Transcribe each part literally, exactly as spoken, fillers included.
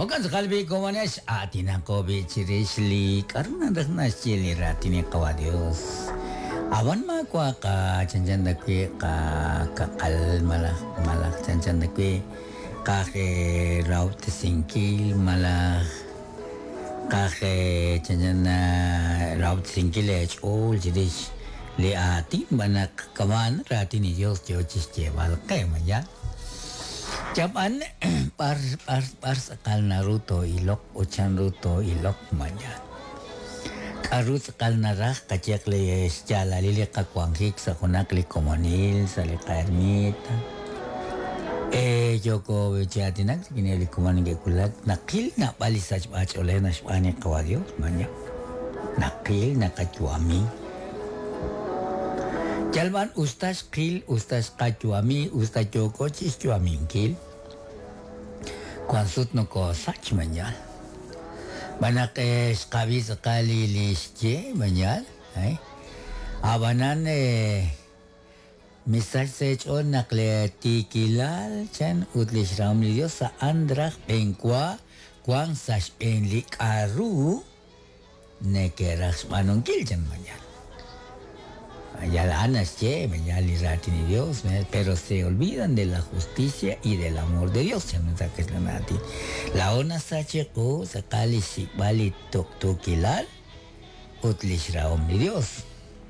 Bukan sekali komanes atina ko bichirisli karena rehna chili ratini kawadios. Awan ma kwa ka chanjan da kwe ka ka kal malah malah chanjan da kwe ka ke raut singkil malah ka ke chanjan na raut singkil ech ol jiris le ati banak kawan ratini dios jo chiste bal kay maya. Japan par par par sakal Naruto ilok ochan Naruto ilok manya. Karut sakal narah kacek le jala lili kakwangkik sa kunak li komonil sa li kaermita. Eh joko wejatinak kini li komonin ke kulat nakil na bali sa bach oleh na shpane kawadio manya. Nakil na kacuami. Jalban ustaz kil, ustaz kacuami, ustaz joko cis cuami kil. Kuansut no ko sach manyal. Banak es kabi sekali lisje manyal. Eh? Abanan eh misal sechon nakle tikilal chan utlish ramlidio sa andrak pengkwa kuang sach penlik aru nekeras manong kil chan manyal. Ya la anas che, ya le ratini Dios, pero se olvidan de la justicia y del amor de Dios. La ona sache ko sakali sikbali tok tokilal utlish raom ni Dios.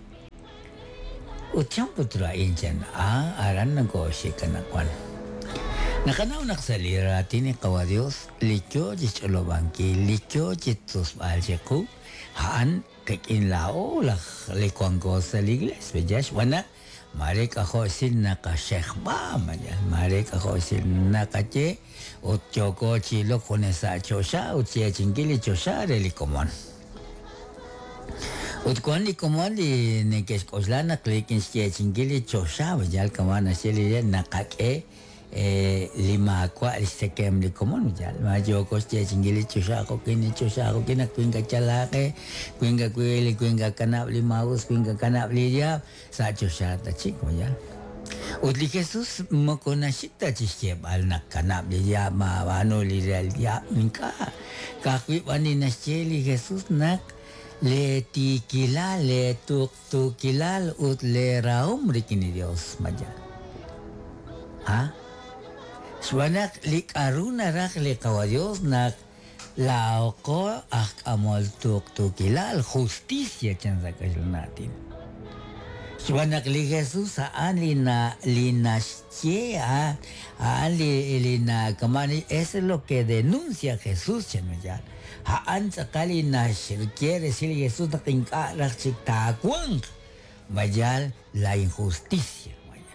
Uchang putra inchan a aran ko shikanakwan. Nakanaw naksalira tini kawa Dios, licho jicholo banki, licho jitus balcheku, haan kakin lao lah lekuang ko sa ligles bejas wana mare ka khosin na ka sheikh ba majan mare ka khosin na ka che o choko chilo kone sa chosha o che chingili chosha re likomon ut kon likomon di ne kes koslana klikin che chingili chosha bejal kamana seli na ka ke eh lima kwa istekem di komon jal ma joko che chingili chusha ko kini chusha ko kina kuinga chalake kuinga kuili kuinga kanap lima us kuinga kanap liya sa chusha ta chiko jal utli Jesus mo konashita chiste bal nak kanap liya ma wano liya liya minka ka kui wani nascheli Jesus nak le tikilal le tuk tukilal ut le raum rikini Dios majal ha Suanak lik aruna rak le kawadios nak laoko ak amol tuk tukilal justicia chanza natin. Suanak li Jesus saan lina linasche a aan li lina kamani eso es lo que denuncia Jesús chanmayal. Haan sakali na quiere decir Jesús na kinka rak chiktakwang mayal la injusticia.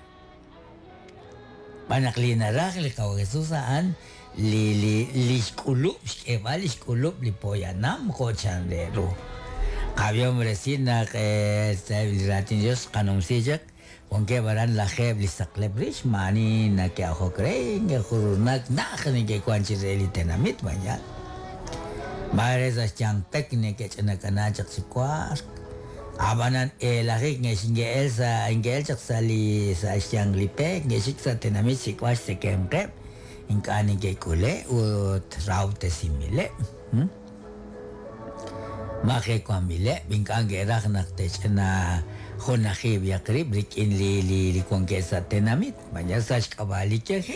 Banak linarak li kaw Jesus saan li li liskulup eva liskulup li poyanam ko chandero. Kabyo meresin na ke sa ratin Dios kanong sijak kung ke baran la kheb li saklebrish mani na ke ako kreng ke kurunak na kani ke kwanchi reli tenamit manya. Mare sa chang teknik ke chanakana chak sikwa Abanan eh lagi ngesing gel sa ingel cak sali sa siang lipek ngesik sa tenamit sikwas se kemkep ingkani ke kule ut raut simile hmm? Make kwamile bingkang gerak nak te na khona khib ya krib rikin li li li kwangke sa tenamit banyak sa kabali kehit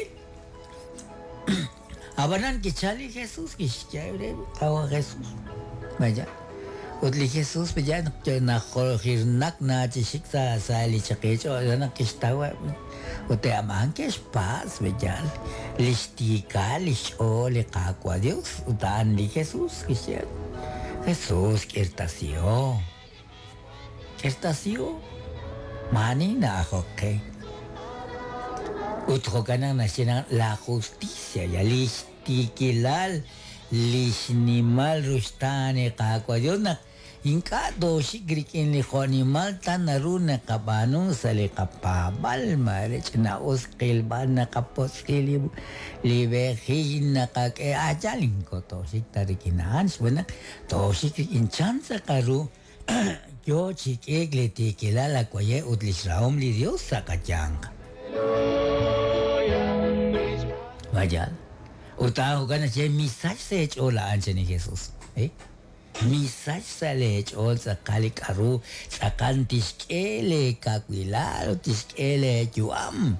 Abanan kichali Jesus kishkare kawa Jesus banyak Utli Jesus bejan na khirnak na chisik sa sa li chakecho na kistawa ute amang kes pas bejan listika lisho le kakwa Dios utan li Jesus kisya Jesus kirtasio kirtasio mani na hoke utro kanang na sinang la justicia ya listikilal lishnimal rustane kakwa Dios na Inka dosi grikin li khonimal tanaruna kabanu sali kapabal mare chna uskil ban kaposkil li behin nakake ajalin ko tosi tarikinan sebana tosi inchansa karu yo chike gleti kilala koye utlis raum li Dios sakajang Vajal Utaho ka na siya misaj sa echolaan siya ni Jesus. Eh? Misaj sa lechol sa kalikaru sa kantiskele kakwilalo tiskele juam.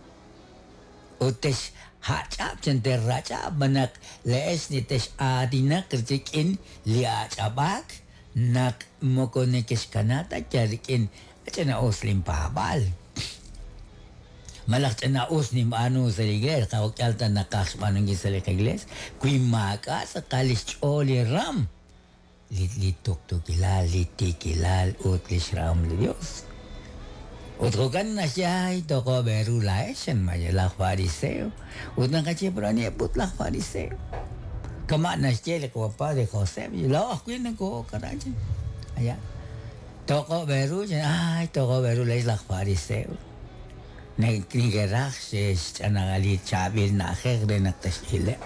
Utes hacap center raca banak lees ni tes adina kerjikin liacabak nak mokonekes kanata jarikin acana oslim pabal. Malak na us ni mano sa iglesia, kawag kalta na kasmanong sa iglesia, kui maka sa kalis oli ram. Litlitok to kilal, litikilal, utlis ram li Diyos. Utrukan na siya, ito ko beru laesan, majalak fariseo. Utang kacip rani, putlak fariseo. Kama na siya, lako pa de Josep, lawa ko yun ko karajan. Ayan. Toko beru, ay, toko beru laislak fariseo. Nagkinigerak siya nangalit sabil na akhir renak tes ilek.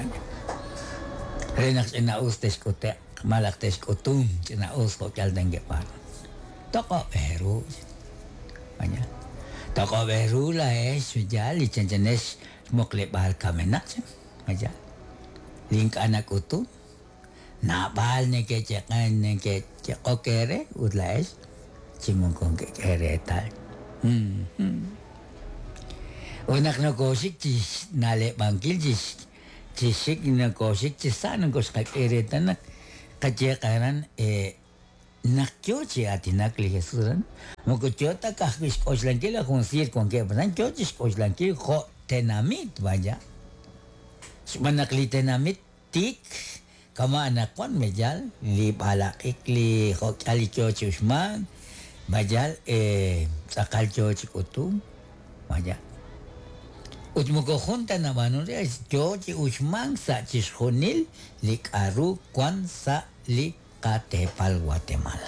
Renak siya naus tes kote, malak tes kotum, siya naus ko kyal denggepan. Toko beru. Manya. Toko beru lah eh, sudah licen jenis mukle bahal kamenak siya. Manya. Link anak utum. Nabal ne ke cekan ne ke cekokere, udlah es. Cimungkong ke kere tal. Hmm, hmm. Unak na kosik cis nale bangkil cis cisik na kosik cisa na kos kakireta na kajekaran eh nakyo ci ati nakli Jesusan mo ko chota kahwis kos langkil akong sir kong ke pasan chotis kos langkil ko tenamit baja manakli tenamit tik kama anakon mejal li balak ikli ko kali chochi usman bajal eh sakal chochi kutum baja Ut muko junta na manura es George Usman sa chisjonil li karu kwan sa li katepal Guatemala.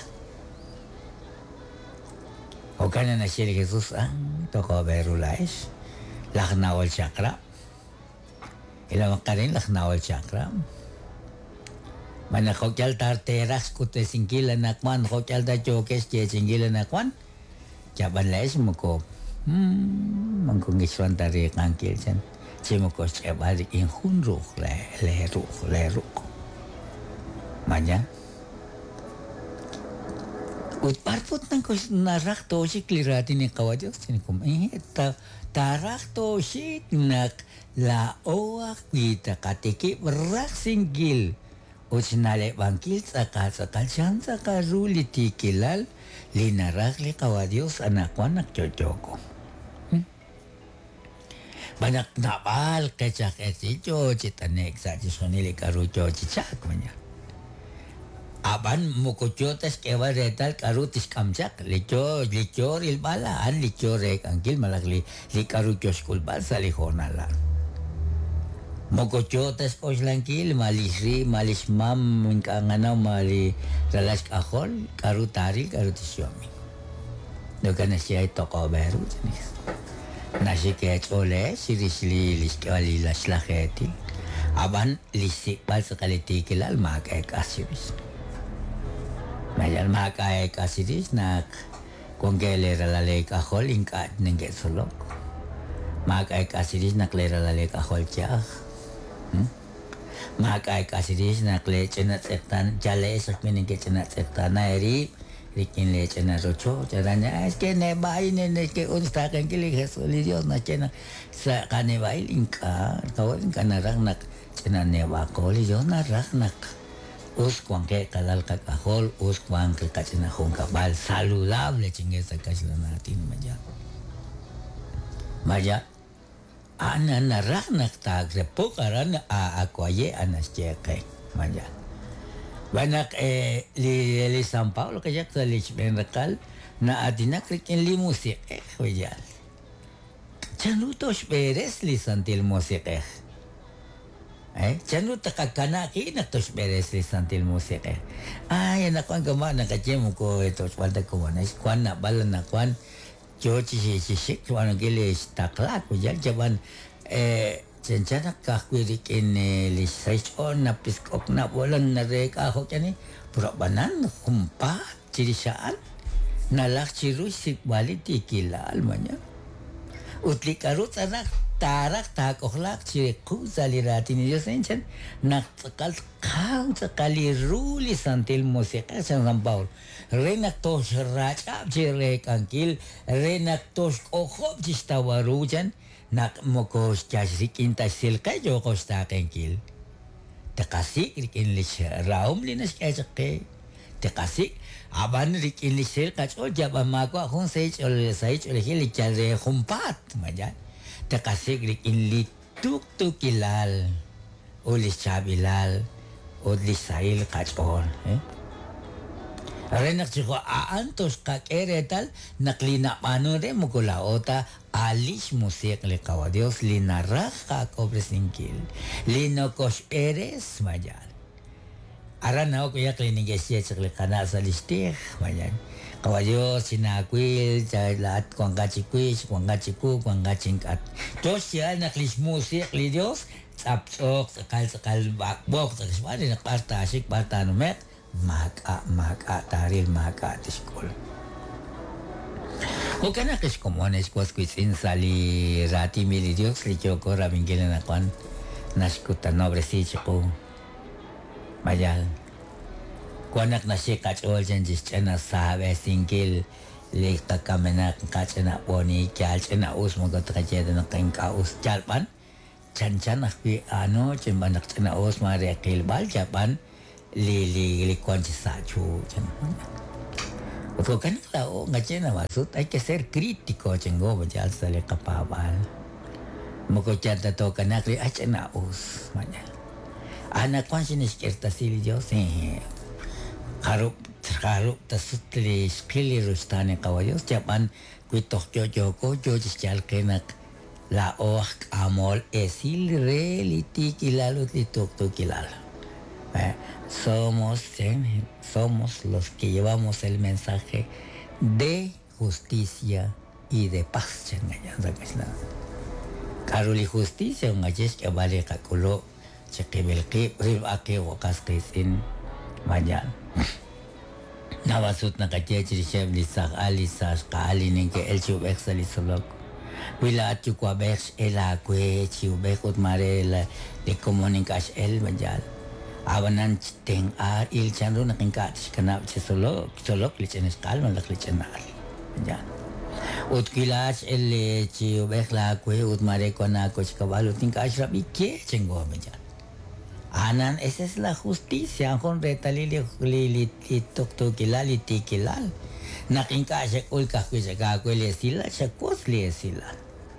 O kana na siya Jesus ang toko berulais laknawal chakra. Ila makarin laknawal chakra. Mana kokyal tar teras kute singkila nakwan kokyal da chokes che singkila nakwan. Jaban lais muko Hmm, mengkonggiswan dari kangkil jan. Cimo ko siya balik in hunruk le leruk leruk. Manya. Ut parput nang ko narak to si klirati ni kawadyo sini kum. Eh ta tarak to si nak la oak kita katiki berak singgil. Ut sinale bangkil sakal sakal jan sakal ruli tikilal linarak li kawadyos anakwan nak cocoko. Banyak nabal kecak eti coci tanek saja sonili karu coci cak banyak. Aban mukucotes kewa retal karu tis kamcak lico lico il bala an lico rek angkil malak li li karu cos kulbal sali honala. Mukucotes kos langkil malisri malis mam mingkangana mali ralas kahol karu tari karu tisiomi. Dokan siya toko baru jenis. Nasi kec oleh siri-siri liskali laslaheti. Aban lisik bal sekali tikilal makai kasiris. Majal makai kasiris nak konggele ralale kahol ingkat nengke solok. Makai kasiris nak le ralale kahol cah. Hmm? Makai kasiris nak le cenat sektan jale sak menengke cenat sektan nairi. Rikin leche na rocho, caranya es que ne bain ne que unsta kan kili Jesús Dios na chena sa kane bail inka, kawan kana rang nak chena ne ba ko li yo na rang nak us kwang ke kalal ka kahol us kwang ke kachena hong kabal saludable chingue sa kachela natin maja. Maja ana na rang nak tagre pokaran a akwaye anas cheke maja. Banyak eh li li San Paulo kaya sa Lisbon rakal na adina krikin li musik eh wajal. Chanutos beres li santil musik eh. Eh chanut kakana kina tos beres li santil musik eh. Ay nakuan gama nakachemo ko ito walda ko na iskuan na balan nakuan jochi si si si kuan gele taklat wajal jaban eh Cencana kahwirik ini lisais on napis kok na bolan na reka ho kani pura banan humpa cirisaan nalak ciru sik bali tikila almanya utli karut anak tarak tak ohlak ciri kuzali ratini Dios enchan nak kal kau sekali ruli santil musika sang sampaul renak tos racap ciri kangkil renak tos kohop jistawarujan nak mokos jasik inta silka jokos tak kangkil tekasik rikin lis raum linas kajake tekasik aban rikin lis kacol jabah mako akun seich oleh seich oleh hilik jare humpat majan tekasik rikin li tuk tuk kilal ulis cabilal ulis sail kacol eh renak chiko aantos kakeretal naklina mano de mukula ota alis musik le kawadios lina raja kobresingkil lino kos eres majan arana ko yak lini gesia chakle kana salistir majan kawadios sinakwil jalat kwangachikuis kwangachiku kwangachingkat tosia naklis musik lidios sapsok sekal sekal bakbok sekali nak parta asik parta numet maka maka taril maka di sekolah. O kana kes komunes kuas kuisin sali rati milidios li joko rabingile na kwan naskuta nobre si chiko mayal kwanak na si kachol jan jis chana sabe singil li kakamena kachana poni kyal chana us mo got kacheda na kengka us jalpan chan chan akpi ano chimbanak chana us mare kilbal japan li li li kwan sachu chan Porque kan kalau ngacena maksud hay que ser crítico chengo bajal sale kapabal moko chata to kanakri achena us manya ana kwan sinis kerta sili jo se harup harup tasutli skili rustane kawayos japan kuitok jojo ko jojo chal kenak la oh amol esil reliti kilalo titok to kilal eh Somos, ¿eh? somos los que llevamos el mensaje de justicia y de paz. Karuli justicia, un ajes que vale kakulo, chekebelki, ribake wakas kesin, majan. Nawasut na kacechri chef lisak alisas kaali ningke el chubek salisolok. Wila chukwa beks elakwe chubek utmare la de komunikas el majal. Awanan teng a il chanro na kingkat kana solo solo lichen skal man lichen al ya ut kilas el chi bekla ko ut mare kona ko chkabalo tingka ashrabi ke chengo meja anan esa es la justicia con retalili li tok to kilali ti kilal na kingka se ul ka ko jaga ko le sila se kos le sila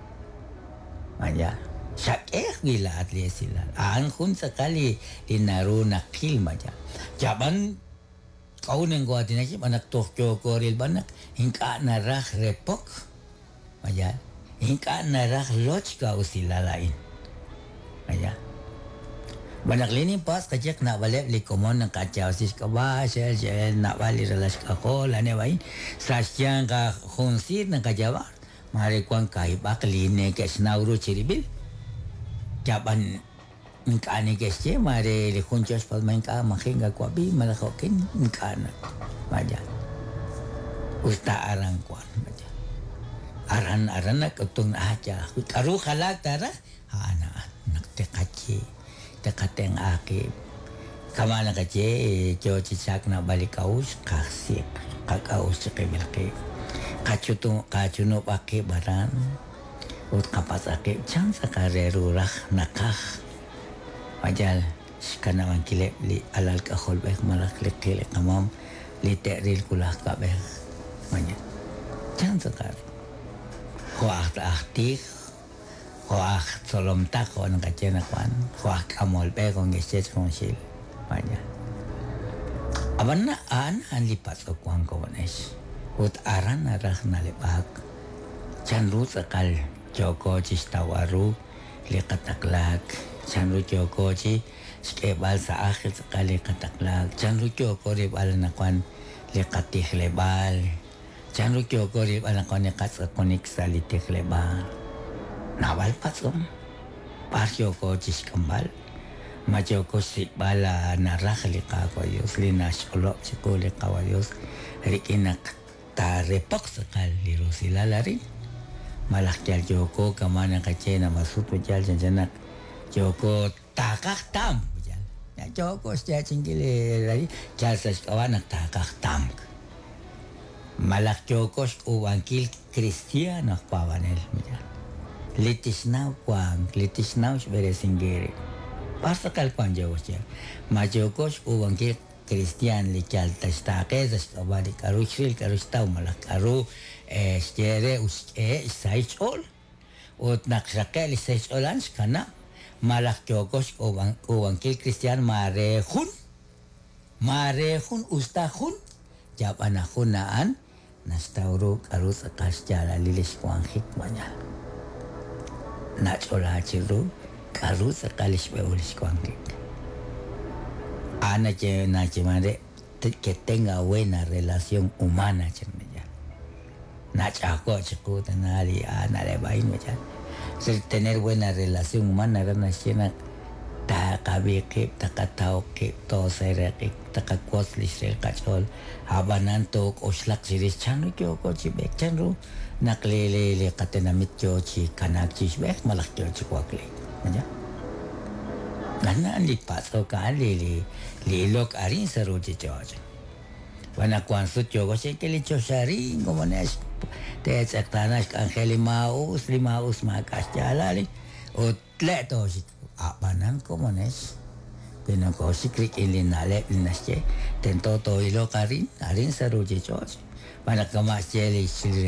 ya Syakeh gila atli sila. Ang kun sekali inaru nakil maja. Jaban kau nengko atin aja banak Tokyo koril banak hingka narah repok maja. Hingka narah lodge kau sila lain. Maja. Banak lini pas kajak nak balik li komon nak kacau sis kawa sel sel nak balik relas kakol ane bain. Sasyang ka khonsir nak kajawa. Mari kuang kai bakli ne kes nauru ciribil. Jaban minka ni kesje mare le kunjos pal minka makinga kwabi malakokin minka na maja usta arang kwan maja aran aran na kutung aja karu khalak tara ana nak tekachi tekateng akib kamana kache jo chisak na balikaus kasik kakaus kebilke kacutu kacuno pake baran ut kapas akib chan sakareru rah nakah majal kana man kile li alal ka khol bek malak lekile kamam li teril kulah ka bek manya chan sakar ko ahta ahtik ko ah solom tak ko nang kachena kwan ko ah kamol be ko ngeset konsil manya aban na an an lipat ko kwang ko nes ut aran arah nalibak chan ru sakal Joko Cistawaru Lekataklak Chanru Joko Ci Skebal sa akhir sekali kataklak Chanru Joko Ribal nakwan Lekatih lebal Chanru Joko Ribal nakwan Nekat konik salitih lebal Nawal pasom Par Joko Cis kembal Ma Joko Sikbala Narah lika koyos Linas olok Ciko lika wayos Rikinak Tarepok sekali Rosila larin Malak jal Joko kamana kacena masut jal janak Joko takak tam jal. Ya Joko stia cingkili lagi jal sas kawanak takak tam. Malak Joko uwangkil Kristiano pawanel jal. Litisnau kwang, litisnau bere singgiri. Pasta kal kwang Joko jal. Ma Joko uwangkil Kristian li jal tas takes tas kawani karu sril karu stau malak karu eh stere us eh sais ol. Ot naksake li sais olans kana malak Jokos uwang uwangkil Kristian marehun. Marehun ustahun jabanahun naan nastauro karu sakas jala lilis kwang hikmanya. Nachola chiru karu sakalis beulis kwang hik. Ana che na che madre que tenga buena relación humana chermeja. Na chako chako tanali ana le bain meja. Ser tener buena relación humana rana chena ta kabe ke ta katao ke to sere ke ta kakos lisel kachol abanan to oslak siris chanu kyo ko chi bek chanru naklele le katena mityo chi kanak chi bek malak kyo chi kwakle. Meja. Nana li paso ka li li li lok arin saru chi choja. Wana kwan su chogo se ke li chosari como nes te tsaktanas angeli maus li maus makas jalali o tleto si abanan como nes. Pero ko si krik ili nale linasche tento to ilo karin arin saru chi choja. Wana kamas cheli